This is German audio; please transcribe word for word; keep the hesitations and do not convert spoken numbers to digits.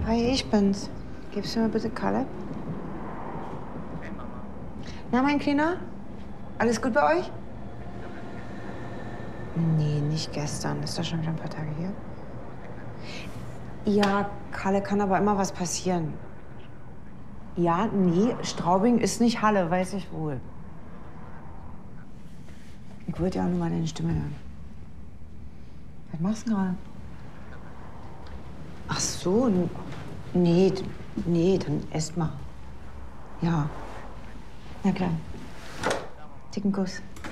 Hi, ich bin's. Gibst du mir bitte Kalle? Hey, Mama. Na, mein Kleiner? Alles gut bei euch? Nee, nicht gestern. Ist doch schon wieder ein paar Tage her. Ja, Kalle, kann aber immer was passieren. Ja, nee, Straubing ist nicht Halle, weiß ich wohl. Ich wollte ja auch nur mal deine Stimme hören. Was machst du denn gerade? Ach so, n- nee, d- nee, dann esst mal. Ja. Na klar. Dicken Kuss.